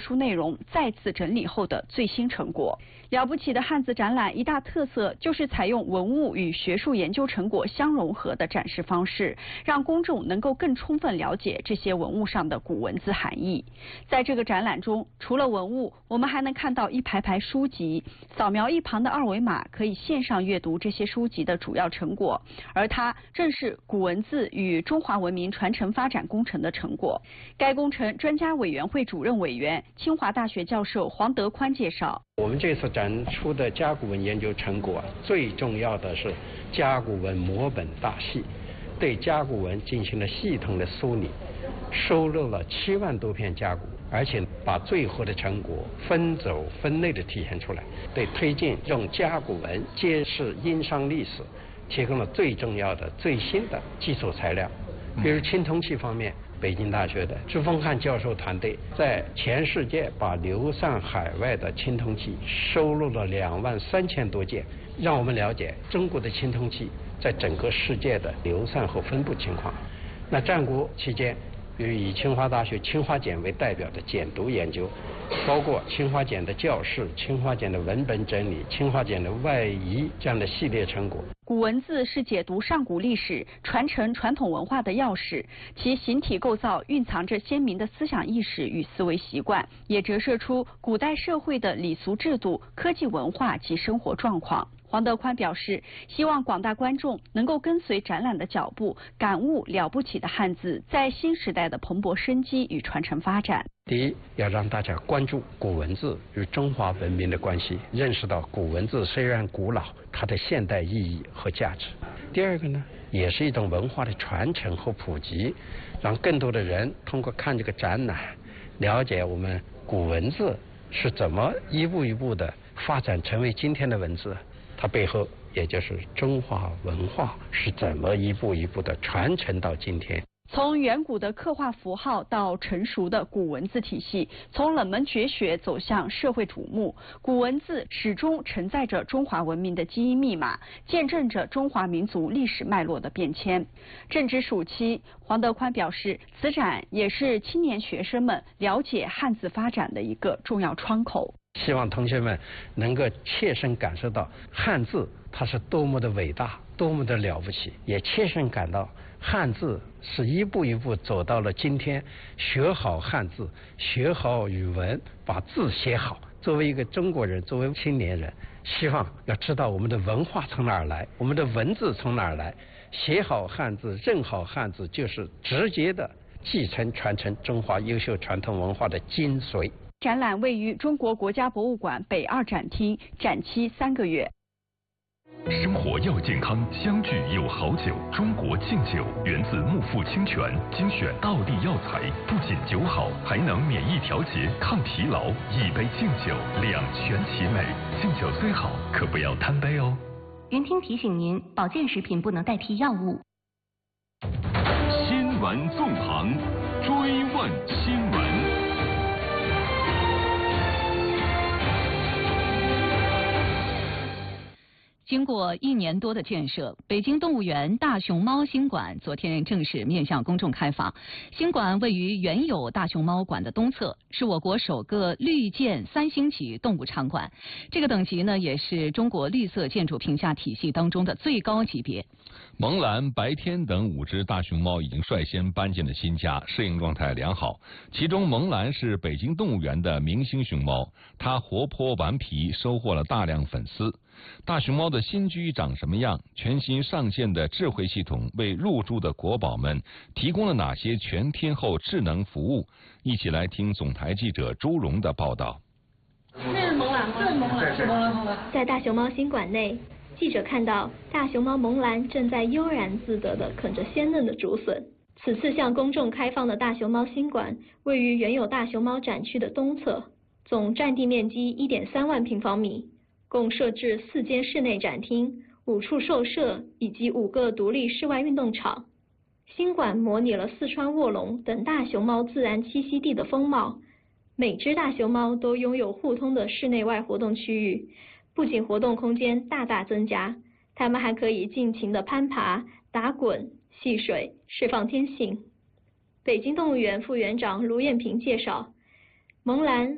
书内容再次整理后的最新成果。了不起的汉字展览一大特色就是采用文物与学术研究成果相融合的展示方式，让公众能够更充分了解这些文物上的古文字含义。在这个展览中，除了文物，我们还能看到一排排书籍，扫描一旁的二维码可以线上阅读这些书籍的主要成果，而它正是古文字与中华文明传承发展工程的成果。该工程专家委员会主任委员、清华大学教授黄德宽介绍， 我们这次展出的甲骨文研究成果，最重要的是甲骨文摹本大系，对甲骨文进行了系统的梳理，收录了7万多篇甲骨，而且把最后的成果分轴分类的体现出来，对推进用甲骨文揭示殷商历史提供了最重要的最新的基础材料。比如青铜器方面，北京大学的朱峰汉教授团队在全世界把流散海外的青铜器收录了23000多件，让我们了解中国的青铜器在整个世界的流散和分布情况。那战国期间，比如以清华大学清华简为代表的简读研究，包括清华简的教室、清华简的文本整理、清华简的外移这样的系列成果。 古文字是解读上古历史、传承传统文化的钥匙，其形体构造蕴藏着鲜明的思想意识与思维习惯，也折射出古代社会的礼俗制度、科技文化及生活状况。黄德宽表示，希望广大观众能够跟随展览的脚步，感悟了不起的汉字在新时代的蓬勃生机与传承发展。 第一，要让大家关注古文字与中华文明的关系，认识到古文字虽然古老，它的现代意义和价值。第二个呢，也是一种文化的传承和普及，让更多的人通过看这个展览，了解我们古文字是怎么一步一步的发展成为今天的文字，它背后也就是中华文化是怎么一步一步的传承到今天。 从远古的刻画符号到成熟的古文字体系，从冷门绝学走向社会瞩目，古文字始终承载着中华文明的基因密码，见证着中华民族历史脉络的变迁。正值暑期，黄德宽表示，此展也是青年学生们了解汉字发展的一个重要窗口。 希望同学们能够切身感受到汉字它是多么的伟大，多么的了不起，也切身感到汉字是一步一步走到了今天，学好汉字，学好语文，把字写好。作为一个中国人，作为青年人，希望要知道我们的文化从哪儿来，我们的文字从哪儿来，写好汉字，认好汉字，就是直接的继承传承中华优秀传统文化的精髓。 展览位于中国国家博物馆北2展厅，展期3个月。 生活要健康，相聚有好酒。中国敬酒源自木富清泉，精选道地药材，不仅酒好，还能免疫调节、抗疲劳。一杯敬酒，两全其美。敬酒虽好，可不要贪杯哦。 云听提醒您，保健食品不能代替药物。 新闻纵横，追问新闻。 经过1年多的建设，北京动物园大熊猫新馆昨天正式面向公众开放。新馆位于原有大熊猫馆的东侧，是我国首个绿建3星级动物场馆。这个等级呢，也是中国绿色建筑评价体系当中的最高级别。 萌兰、白天等5只大熊猫已经率先搬进了新家，适应状态良好。其中萌兰是北京动物园的明星熊猫，它活泼顽皮，收获了大量粉丝。大熊猫的新居长什么样？全新上线的智慧系统为入住的国宝们提供了哪些全天候智能服务？一起来听总台记者朱荣的报道。 那是萌兰吗？对，萌兰是萌兰。在大熊猫新馆内，记者看到大熊猫萌兰正在悠然自得地啃着鲜嫩的竹笋。此次向公众开放的大熊猫新馆位于原有大熊猫展区的东侧，总占地面积1.3万平方米。共设置4间室内展厅、5处兽舍以及5个独立室外运动场。新馆模拟了四川卧龙等大熊猫自然栖息地的风貌，每只大熊猫都拥有互通的室内外活动区域，不仅活动空间大大增加，它们还可以尽情地攀爬、打滚、戏水，释放天性。北京动物园副园长卢艳萍介绍，萌兰